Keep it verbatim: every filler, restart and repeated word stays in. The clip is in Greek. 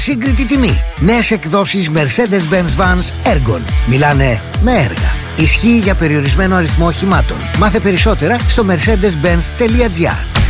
Σύγκριτη τιμή. Νέες εκδόσεις Mercedes-Benz Vans Ergon. Μιλάνε με έργα. Ισχύει για περιορισμένο αριθμό οχημάτων. Μάθε περισσότερα στο mercedes benz τελεία gr.